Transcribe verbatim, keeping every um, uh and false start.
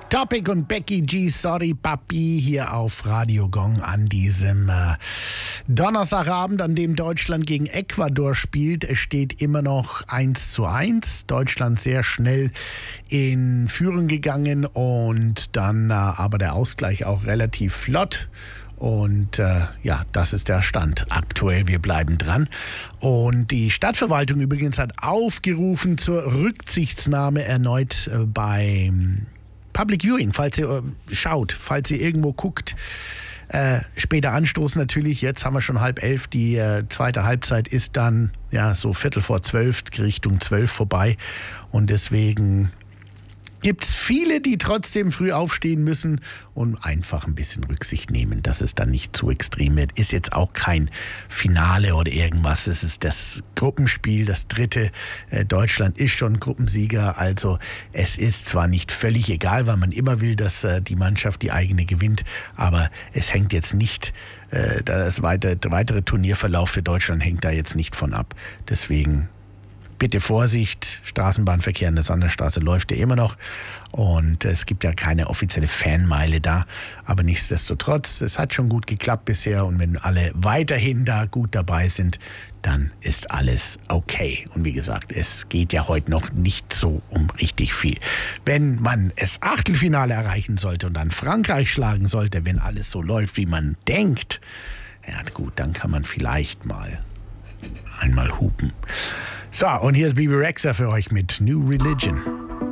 Topic und Becky G, Sorry Papi, hier auf Radio Gong an diesem äh, Donnerstagabend, an dem Deutschland gegen Ecuador spielt. Es steht immer noch eins zu eins. Deutschland sehr schnell in Führung gegangen und dann äh, aber der Ausgleich auch relativ flott. Und äh, ja, das ist der Stand aktuell. Wir bleiben dran. Und die Stadtverwaltung übrigens hat aufgerufen zur Rücksichtnahme erneut äh, beim Public Viewing, falls ihr äh, schaut, falls ihr irgendwo guckt. Äh, später Anstoß natürlich, jetzt haben wir schon halb elf, die äh, zweite Halbzeit ist dann ja so Viertel vor zwölf, Richtung zwölf vorbei und deswegen gibt es viele, die trotzdem früh aufstehen müssen und einfach ein bisschen Rücksicht nehmen, dass es dann nicht zu extrem wird. Ist jetzt auch kein Finale oder irgendwas. Es ist das Gruppenspiel, das dritte. Äh, Deutschland ist schon Gruppensieger. Also es ist zwar nicht völlig egal, weil man immer will, dass äh, die Mannschaft die eigene gewinnt, aber es hängt jetzt nicht, äh, das weitere, der weitere Turnierverlauf für Deutschland hängt da jetzt nicht von ab. Deswegen bitte Vorsicht, Straßenbahnverkehr an der Sanderstraße läuft ja immer noch und es gibt ja keine offizielle Fanmeile da, aber nichtsdestotrotz, es hat schon gut geklappt bisher und wenn alle weiterhin da gut dabei sind, dann ist alles okay. Und wie gesagt, es geht ja heute noch nicht so um richtig viel. Wenn man das Achtelfinale erreichen sollte und dann Frankreich schlagen sollte, wenn alles so läuft, wie man denkt, ja gut, dann kann man vielleicht mal einmal hupen. So, und hier ist Bebe Rexha für euch mit New Religion.